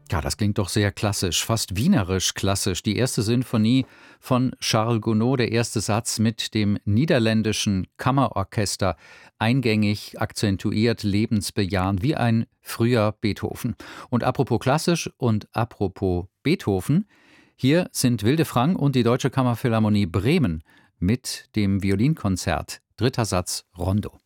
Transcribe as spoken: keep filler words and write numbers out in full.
Ja, das klingt doch sehr klassisch, fast wienerisch klassisch. Die erste Sinfonie von Charles Gounod, der erste Satz mit dem niederländischen Kammerorchester, eingängig, akzentuiert, lebensbejahend, wie ein früher Beethoven. Und apropos klassisch und apropos Beethoven, hier sind Wilde Frank und die Deutsche Kammerphilharmonie Bremen mit dem Violinkonzert. Dritter Satz Rondo.